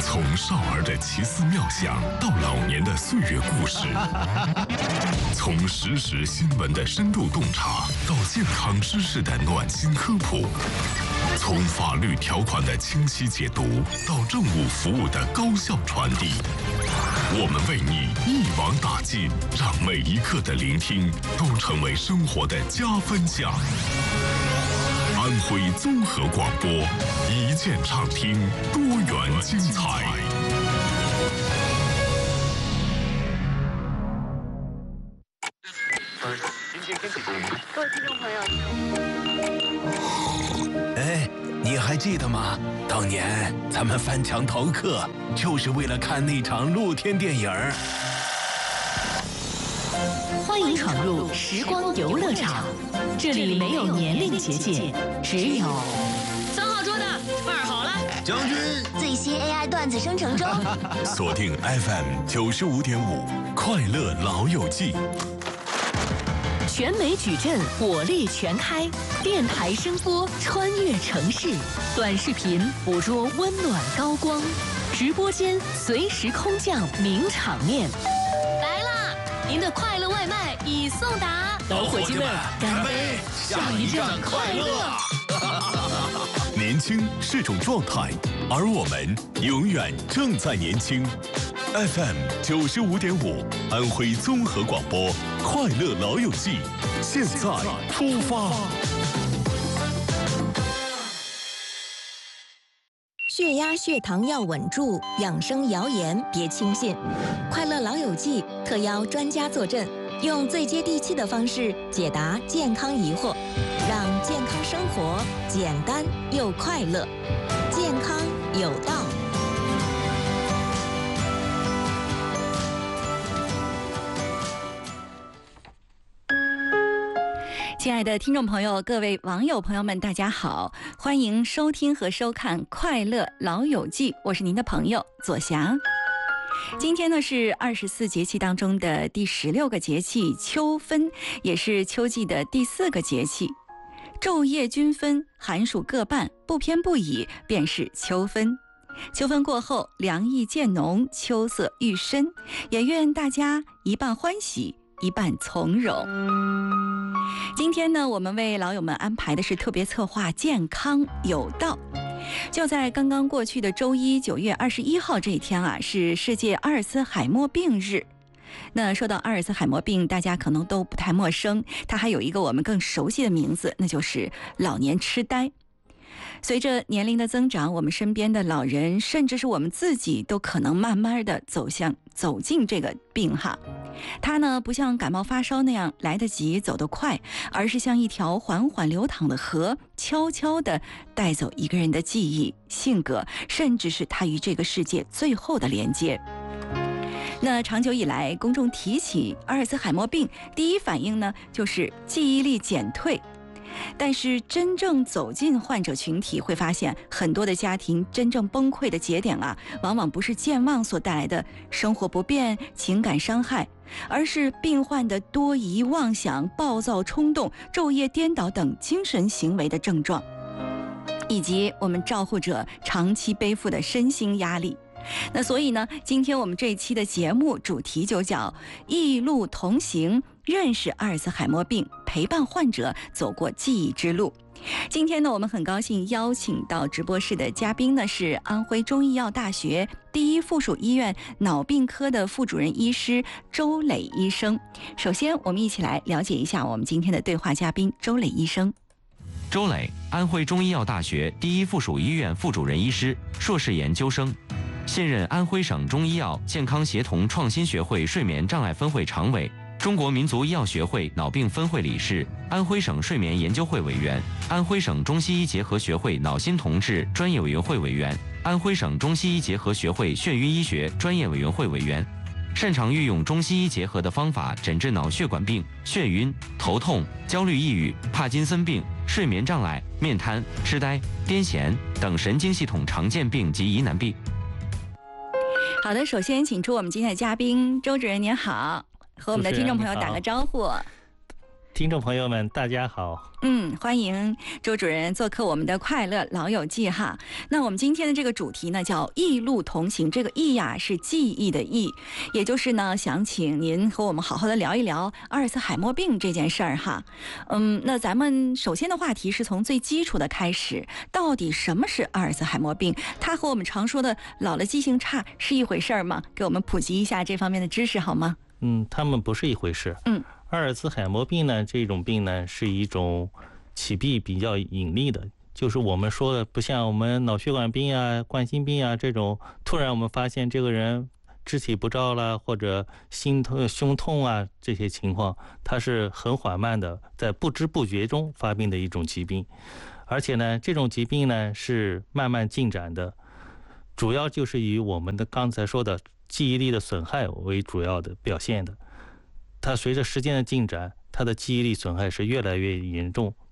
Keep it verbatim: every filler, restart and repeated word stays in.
从少儿的奇思妙想到老年的岁月故事，从实时新闻的深度洞察到健康知识的暖心科普，从法律条款的清晰解读到政务服务的高效传递，我们为你一网打尽，让每一刻的聆听都成为生活的加分项。安徽综合广播，一键畅听，多元精彩。 各位听众朋友， 哎，你还记得吗？当年咱们翻墙逃课，就是为了看那场露天电影。 欢迎闯入时光游乐场，这里没有年龄结界，只有三号桌的饭好了， 将军最新 A I 段子生成中。 锁定 F M 九十五点五，快乐老友记。 全美矩阵火力全开，电台声波穿越城市，短视频捕捉温暖高光，直播间随时空降名场面。 来啦！您的快乐外卖已送达， 老伙计们，干杯！ 下一站快乐。 年轻是种状态，而我们永远正在年轻。F M 九十五点五，安徽综合广播，快乐老友记，现在出发。 血压、血糖要稳住，养生谣言别轻信。快乐老友记特邀专家坐镇，用最接地气的方式解答健康疑惑，让健康生活简单又快乐，健康有道。 亲爱的听众朋友，各位网友朋友们，大家好，欢迎收听和收看《快乐老友记》，我是您的朋友左霞。今天呢是二十四节气当中的第十六个节气秋分，也是秋季的第四个节气。昼夜均分，寒暑各半，不偏不倚，便是秋分。秋分过后，凉意渐浓，秋色愈深，也愿大家一半欢喜，一半从容。今天呢，我们为老友们安排的是特别策划健康有道。就在刚刚过去的周一九月二十一号这一天啊，是世界阿尔茨海默病日。那说到阿尔茨海默病，大家可能都不太陌生，它还有一个我们更熟悉的名字，那就是老年痴呆。随着年龄的增长，我们身边的老人，甚至是我们自己，都可能慢慢的走向走进这个病哈。它呢不像感冒发烧那样来得及走得快，而是像一条缓缓流淌的河，悄悄地带走一个人的记忆、性格，甚至是他与这个世界最后的连接。那长久以来，公众提起阿尔茨海默病，第一反应呢就是记忆力减退。但是真正走进患者群体，会发现很多的家庭真正崩溃的节点啊，往往不是健忘所带来的生活不便、情感伤害，而是病患的多疑、妄想、暴躁冲动、昼夜颠倒等精神行为的症状，以及我们照护者长期背负的身心压力。那所以呢，今天我们这一期的节目主题就叫异路同行，认识阿尔茨海默病，陪伴患者走过记忆之路。今天呢，我们很高兴邀请到直播室的嘉宾呢，是安徽中医药大学第一附属医院脑病科的副主任医师周磊医生。首先，我们一起来了解一下我们今天的对话嘉宾周磊医生。 周磊，安徽中医药大学第一附属医院副主任医师，硕士研究生。现任安徽省中医药健康协同创新学会睡眠障碍分会常委，中国民族医药学会脑病分会理事，安徽省睡眠研究会委员，安徽省中西医结合学会脑心同治专业委员会委员，安徽省中西医结合学会眩晕医学专业委员会委员。擅长运用中西医结合的方法诊治脑血管病、眩晕、头痛、焦虑抑郁、帕金森病、睡眠障碍、面瘫、痴呆、癫痫等神经系统常见病及疑难病。 好的，首先请出我们今天的嘉宾周主任，您好，和我们的听众朋友打个招呼。 听众朋友们，大家好。 嗯，欢迎周主任做客我们的快乐老友记哈。那我们今天的这个主题呢，叫异路同行。这个异呀是记忆的忆，也就是呢，想请您和我们好好的聊一聊阿尔茨海默病这件事儿哈。嗯，那咱们首先的话题是从最基础的开始，到底什么是阿尔茨海默病？它和我们常说的老了记性差是一回事儿吗？给我们普及一下这方面的知识好吗？ 嗯，他们不是一回事。 嗯。 阿尔茨海默病呢，这种病呢是一种起病比较隐匿的，就是我们说的不像我们脑血管病啊、冠心病啊这种，突然我们发现这个人肢体不照了，或者心痛、胸痛啊这些情况，它是很缓慢的，在不知不觉中发病的一种疾病。而且呢，这种疾病呢是慢慢进展的，主要就是以我们的刚才说的记忆力的损害为主要的表现的。它随着时间的进展，它的记忆力损害是越来越严重，